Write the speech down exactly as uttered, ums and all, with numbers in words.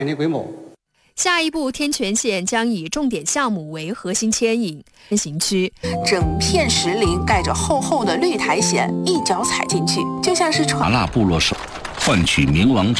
年规模。 下一步，天泉县将以重点项目为核心牵引先行区， 整片石林盖着厚厚的绿苔藓，一脚踩进去，就像是闯麻辣部落首换取明王